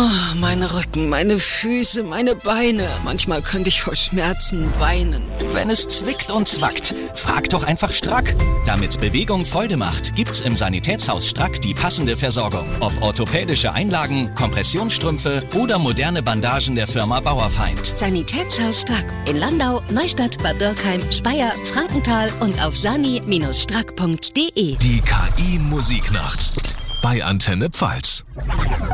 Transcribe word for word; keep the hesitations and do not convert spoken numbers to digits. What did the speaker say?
Oh, meine Rücken, meine Füße, meine Beine. Manchmal könnte ich vor Schmerzen weinen. Wenn es zwickt und zwackt, frag doch einfach Strack. Damit Bewegung Freude macht, gibt's im Sanitätshaus Strack die passende Versorgung. Ob orthopädische Einlagen, Kompressionsstrümpfe oder moderne Bandagen der Firma Bauerfeind. Sanitätshaus Strack in Landau, Neustadt, Bad Dürkheim, Speyer, Frankenthal und auf sani Bindestrich strack punkt de. Die K I-Musiknacht bei Antenne Pfalz.